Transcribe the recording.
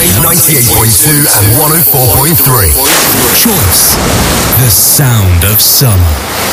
98.2 and 104.3. Choice, the sound of summer.